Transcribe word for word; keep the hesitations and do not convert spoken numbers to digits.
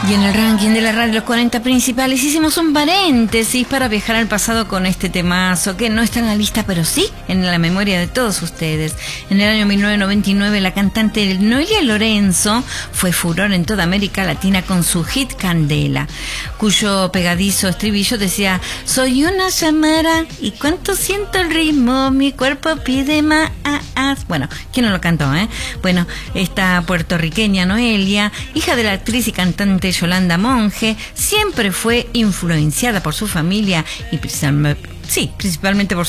Y en el ranking de la radio Los cuarenta principales hicimos un paréntesis para viajar al pasado con este temazo que no está en la lista, pero sí en la memoria de todos ustedes. En el año mil novecientos noventa y nueve la cantante Noelia Lorenzo fue furor en toda América Latina con su hit Candela, cuyo pegadizo estribillo decía: soy una llamara y cuánto siento el ritmo, mi cuerpo pide más. Bueno, ¿quién no lo cantó, eh? Bueno, esta puertorriqueña Noelia, hija de la actriz y cantante Yolanda Monge, siempre fue influenciada por su familia y sí, principalmente por